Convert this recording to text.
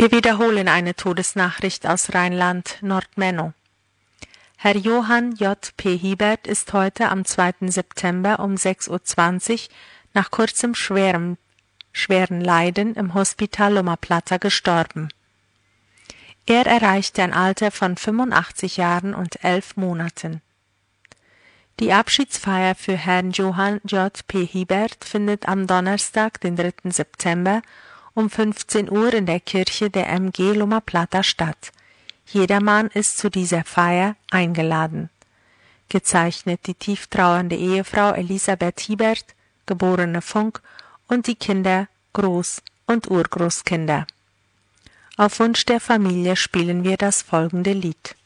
Wir wiederholen eine Todesnachricht aus Rheinland, Nordmenno. Herr Johann J. P. Hiebert ist heute am 2. September um 6:20 Uhr nach kurzem schweren Leiden im Hospital Loma Plata gestorben. Er erreichte ein Alter von 85 Jahren und 11 Monaten. Die Abschiedsfeier für Herrn Johann J. P. Hiebert findet am Donnerstag, den 3. September, um 15 Uhr in der Kirche der MG Loma Plata statt. Jedermann ist zu dieser Feier eingeladen. Gezeichnet die tief trauernde Ehefrau Elisabeth Hiebert, geborene Funk, und die Kinder, Groß- und Urgroßkinder. Auf Wunsch der Familie spielen wir das folgende Lied.